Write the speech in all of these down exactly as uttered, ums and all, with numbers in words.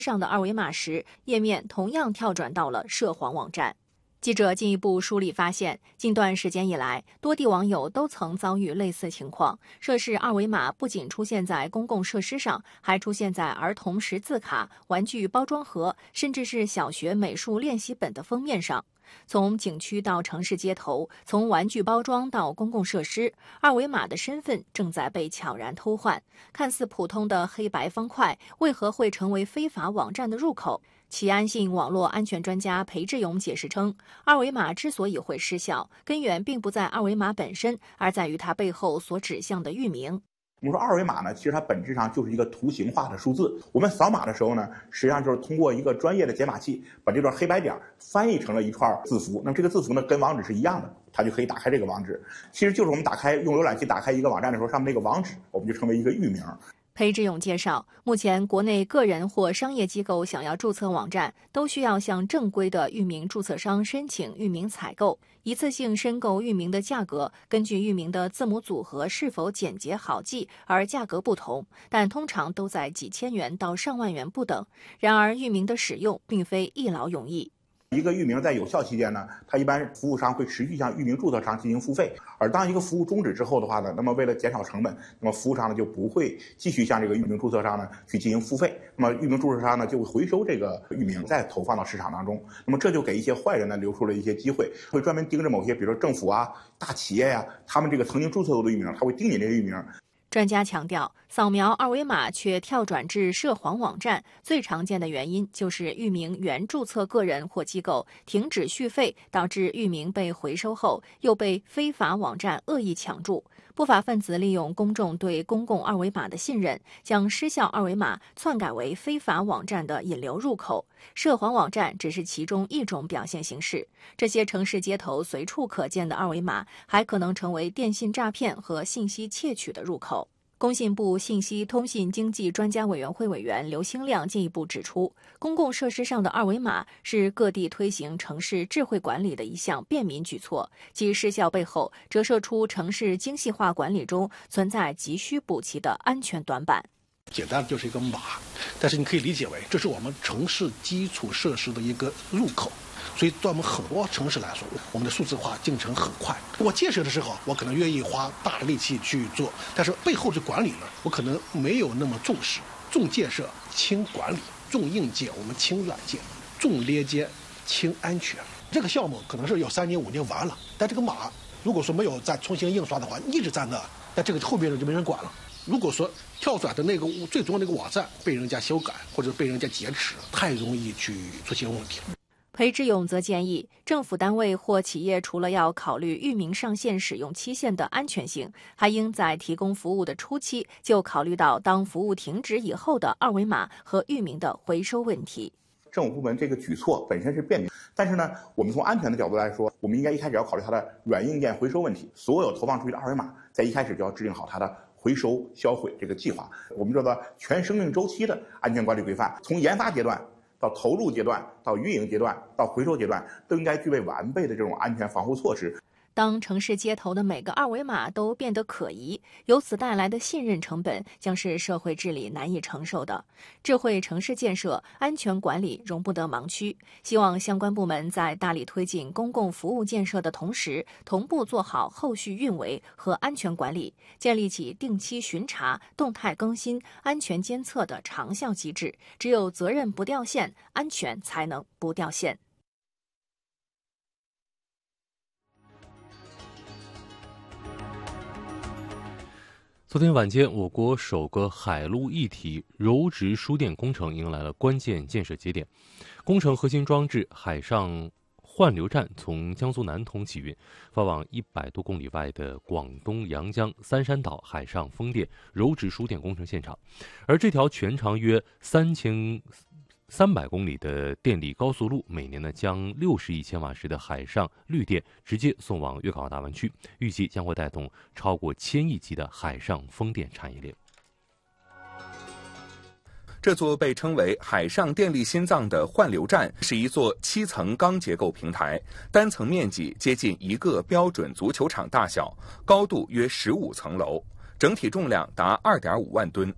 上的二维码时，页面同样跳转到了涉黄网站。记者进一步梳理发现，近段时间以来，多地网友都曾遭遇类似情况，涉事二维码不仅出现在公共设施上，还出现在儿童识字卡、玩具包装盒，甚至是小学美术练习本的封面上。从景区到城市街头，从玩具包装到公共设施，二维码的身份正在被悄然偷换。看似普通的黑白方块，为何会成为非法网站的入口？齐安信网络安全专家裴志勇解释称，二维码之所以会失效，根源并不在二维码本身，而在于它背后所指向的域名。 我们说二维码呢，其实它本质上就是一个图形化的数字。我们扫码的时候呢，实际上就是通过一个专业的解码器，把这段黑白点翻译成了一串字符。那么这个字符呢，跟网址是一样的，它就可以打开这个网址。其实就是我们打开用浏览器打开一个网站的时候，上面那个网址，我们就成为一个域名。 裴志勇介绍，目前国内个人或商业机构想要注册网站，都需要向正规的域名注册商申请域名采购。一次性申购域名的价格，根据域名的字母组合是否简洁好记而价格不同，但通常都在几千元到上万元不等。然而，域名的使用并非一劳永逸。 一个域名在有效期间呢，它一般服务商会持续向域名注册商进行付费，而当一个服务终止之后的话呢，那么为了减少成本，那么服务商呢就不会继续向这个域名注册商呢去进行付费，那么域名注册商呢就会回收这个域名，再投放到市场当中。那么这就给一些坏人呢留出了一些机会，会专门盯着某些，比如说政府啊、大企业呀、啊，他们这个曾经注册过的域名，他会盯你这个域名。 专家强调，扫描二维码却跳转至涉黄网站，最常见的原因就是域名原注册个人或机构停止续费，导致域名被回收后又被非法网站恶意抢注。不法分子利用公众对公共二维码的信任，将失效二维码篡改为非法网站的引流入口。涉黄网站只是其中一种表现形式，这些城市街头随处可见的二维码，还可能成为电信诈骗和信息窃取的入口。工信部信息通信经济专家委员会委员刘兴亮进一步指出，公共设施上的二维码是各地推行城市智慧管理的一项便民举措，其失效背后折射出城市精细化管理中存在急需补齐的安全短板。 简单的就是一个码，但是你可以理解为这是我们城市基础设施的一个入口。所以对我们很多城市来说，我们的数字化进程很快。我建设的时候，我可能愿意花大的力气去做，但是背后的管理呢，我可能没有那么重视。重建设轻管理，重硬件我们轻软件，重连接轻安全。这个项目可能是要三年五年完了，但这个码如果说没有再重新印刷的话，一直在那，但这个后边人就没人管了。如果说跳转的那个最终那个网站被人家修改或者被人家劫持，太容易去出现问题。 裴志勇则建议，政府单位或企业除了要考虑域名上线使用期限的安全性，还应在提供服务的初期就考虑到当服务停止以后的二维码和域名的回收问题。 政府部门这个举措本身是便民，但是呢，我们从安全的角度来说，我们应该一开始要考虑它的软硬件回收问题。所有投放出去的二维码，在一开始就要制定好它的回收销毁这个计划。我们叫做全生命周期的安全管理规范，从研发阶段到投入阶段，到运营阶段，到回收阶段，都应该具备完备的这种安全防护措施。 当城市街头的每个二维码都变得可疑，由此带来的信任成本将是社会治理难以承受的。智慧城市建设、安全管理容不得盲区。希望相关部门在大力推进公共服务建设的同时，同步做好后续运维和安全管理，建立起定期巡查、动态更新、安全监测的长效机制。只有责任不掉线，安全才能不掉线。 昨天晚间，我国首个海陆一体柔直输电工程迎来了关键建设节点。工程核心装置海上换流站从江苏南通起运，发往一百多公里外的广东阳江三山岛海上风电柔直输电工程现场。而这条全长约三千三百公里的电力高速路，每年呢将六十亿千瓦时的海上绿电直接送往粤港澳大湾区，预计将会带动超过千亿级的海上风电产业链。 这座被称为海上电力心脏的换流站是一座七层钢结构平台，单层面积接近一个标准足球场大小，高度约十五层楼，整体重量达二点五万吨。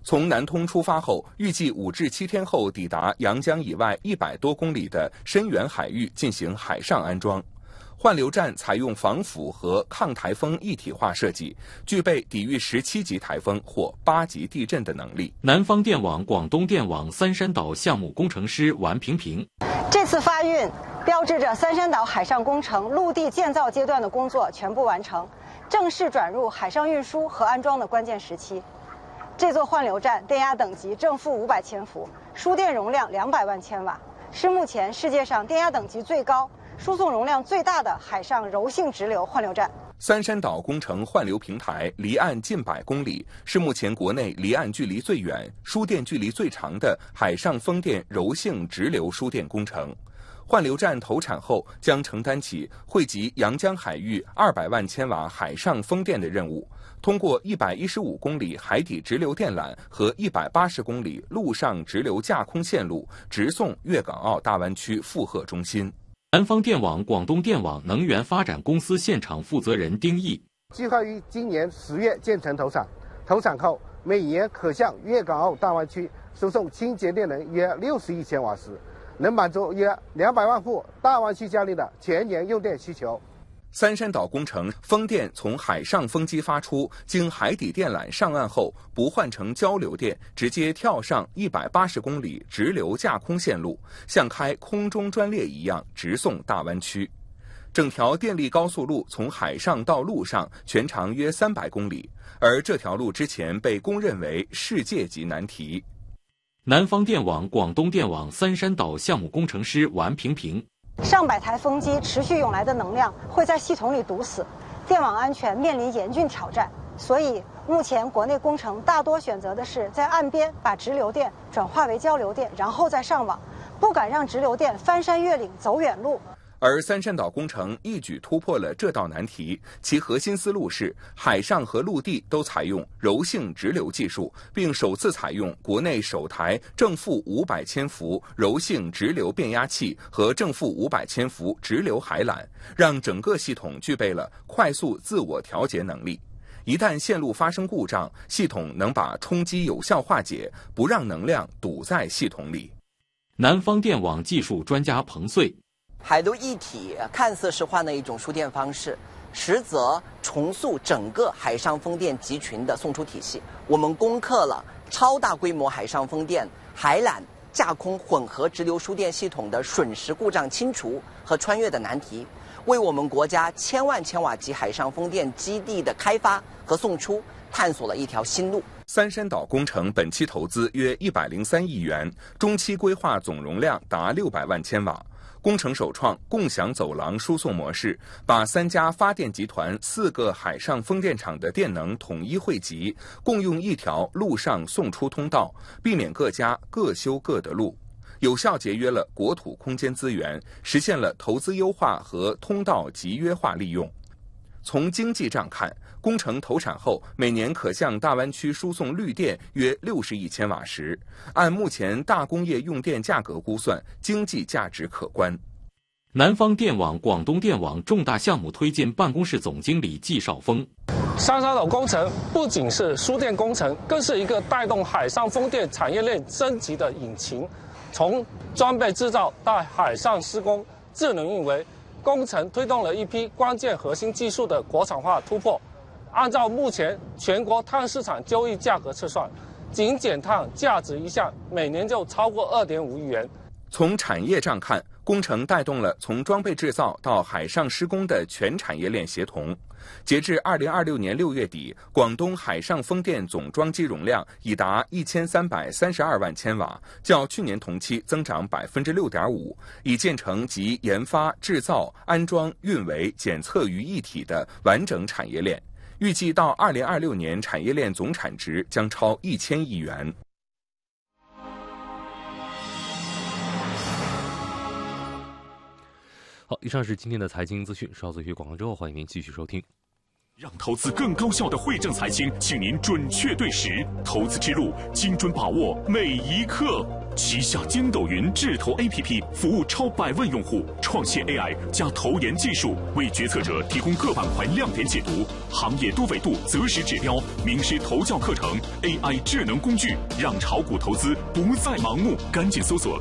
从南通出发后，预计五至七天后抵达阳江以外一百多公里的深远海域进行海上安装。换流站采用防腐和抗台风一体化设计，具备抵御十七级台风或八级地震的能力。 南方电网、广东电网三山岛项目工程师王平平， 这次发运标志着三山岛海上工程陆地建造阶段的工作全部完成，正式转入海上运输和安装的关键时期。这座换流站电压等级正负五百千伏，输电容量两百万千瓦，是目前世界上电压等级最高、输送容量最大的海上柔性直流换流站。 三山岛工程换流平台离岸近百公里，是目前国内离岸距离最远、输电距离最长的海上风电柔性直流输电工程。换流站投产后，将承担起惠及阳江海域二百万千瓦海上风电的任务，通过一百一十五公里海底直流电缆和一百八十公里陆上直流架空线路，直送粤港澳大湾区负荷中心。 南方电网、广东电网能源发展公司现场负责人丁毅， 计划于今年十月建成投产，投产后每年可向粤港澳大湾区输送清洁电能约六十亿千瓦时，能满足约两百万户大湾区家庭的全年用电需求。 三山岛工程风电从海上风机发出，经海底电缆上岸后，不换成交流电，直接跳上一百八十公里直流架空线路，像开空中专列一样直送大湾区。整条电力高速路从海上到陆上全长约三百公里，而这条路之前被公认为世界级难题。 南方电网、广东电网三山岛项目工程师王平平， 上百台风机持续涌来的能量会在系统里堵死，电网安全面临严峻挑战。所以，目前国内工程大多选择的是在岸边把直流电转化为交流电，然后再上网，不敢让直流电翻山越岭走远路。 而三山岛工程一举突破了这道难题，其核心思路是海上和陆地都采用柔性直流技术，并首次采用国内首台正负五百千伏柔性直流变压器和正负五百千伏直流海缆，让整个系统具备了快速自我调节能力。一旦线路发生故障，系统能把冲击有效化解，不让能量堵在系统里。 南方电网技术专家彭穗， 海陆一体看似是换了一种输电方式，实则重塑整个海上风电集群的送出体系。我们攻克了超大规模海上风电海缆架空混合直流输电系统的瞬时故障清除和穿越的难题，为我们国家千万千瓦级海上风电基地的开发和送出探索了一条新路。 三山岛工程本期投资约一百零三亿元，中期规划总容量达六百万千瓦。工程首创共享走廊输送模式，把三家发电集团四个海上风电场的电能统一汇集，共用一条陆上送出通道，避免各家各修各的路，有效节约了国土空间资源，实现了投资优化和通道集约化利用。从经济账看，工程投产后，每年可向大湾区输送绿电约六十亿千瓦时，按目前大工业用电价格估算，经济价值可观。 南方电网、广东电网重大项目推进办公室总经理季少峰， 三山岛工程不仅是输电工程，更是一个带动海上风电产业链升级的引擎。从装备制造到海上施工、智能运维，工程推动了一批关键核心技术的国产化突破。按照目前全国碳市场交易价格测算，仅减碳价值一项每年就超过二点五亿元。 从产业账看，工程带动了从装备制造到海上施工的全产业链协同。截至二零二六年六月底，广东海上风电总装机容量已达一千三百三十二万千瓦，较去年同期增长百分之六点五，已建成集研发、制造、安装、运维、检测于一体的完整产业链。预计到二零二六年，产业链总产值将超一千亿元。 好，以上是今天的财经资讯，稍作一些广告之后，欢迎您继续收听。 让投资更高效的惠正财经，请您准确对时，投资之路精准把握每一刻。旗下筋斗云智投 A P P 服务超百万用户，创新 A I 加投研技术，为决策者提供各板块亮点解读、行业多维度择时指标、名师投教课程、A I 智能工具，让炒股投资不再盲目。赶紧搜索